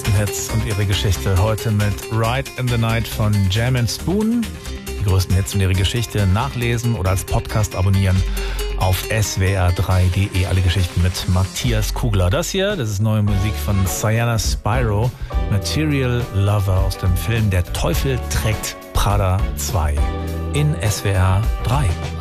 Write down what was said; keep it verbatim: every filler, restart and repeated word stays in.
größten Hits und ihre Geschichte. Heute mit Ride in the Night von Jam and Spoon. Die größten Hits und ihre Geschichte nachlesen oder als Podcast abonnieren auf s w r drei punkt d e. Alle Geschichten mit Matthias Kugler. Das hier, das ist neue Musik von Sienna Spyro, Material Lover aus dem Film Der Teufel trägt Prada zwei in S W R drei.